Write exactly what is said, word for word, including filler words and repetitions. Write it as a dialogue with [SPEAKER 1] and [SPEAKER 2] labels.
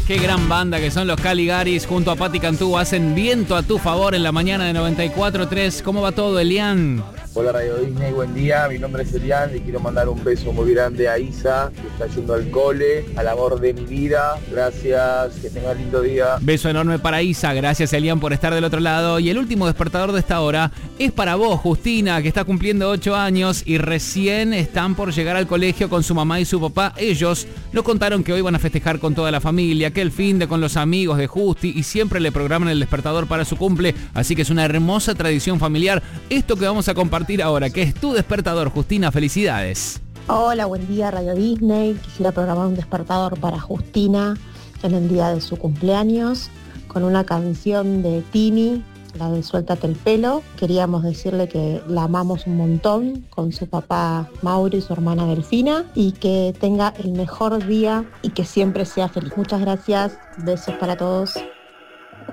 [SPEAKER 1] Qué gran banda que son los Caligaris. Junto a Patti Cantú hacen Viento a tu favor en la mañana de noventa y cuatro punto tres. ¿Cómo va todo, Elian?
[SPEAKER 2] Hola Radio Disney, buen día, mi nombre es Elian y quiero mandar un beso muy grande a Isa, que está yendo al cole, al amor de mi vida. Gracias, que tenga lindo día.
[SPEAKER 1] Beso enorme para Isa, gracias Elian por estar del otro lado. Y el último despertador de esta hora es para vos, Justina, que está cumpliendo ocho años y recién están por llegar al colegio con su mamá y su papá. Ellos nos contaron que hoy van a festejar con toda la familia, que el finde con los amigos de Justi y siempre le programan el despertador para su cumple, así que es una hermosa tradición familiar. Esto que vamos a compartir ahora, que es tu despertador, Justina, felicidades.
[SPEAKER 3] Hola, buen día Radio Disney. Quisiera programar un despertador para Justina en el día de su cumpleaños con una canción de Tini, la de Suéltate el pelo. Queríamos decirle que la amamos un montón con su papá Mauro y su hermana Delfina y que tenga el mejor día y que siempre sea feliz. Muchas gracias, besos para todos.